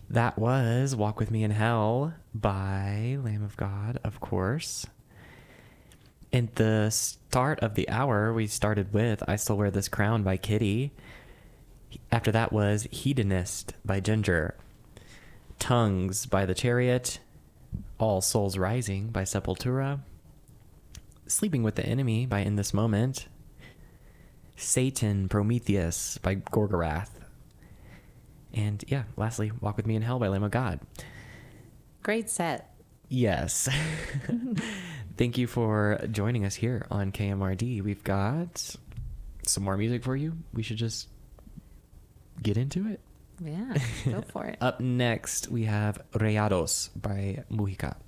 That was Walk With Me in Hell by Lamb of God, of course. In the start of the hour, we started with I Still Wear This Crown by Kitty. After that was Hedonist by Ginger. Tongues by The Chariot. All Souls Rising by Sepultura. Sleeping with the Enemy by In This Moment. Satan Prometheus by Gorgorath. And yeah, lastly, Walk With Me in Hell by Lamb of God. Great set. Yes. Thank you for joining us here on KMRD. We've got some more music for you. We should just get into it. Yeah, go for it. Up next, we have Rayados by Mujica.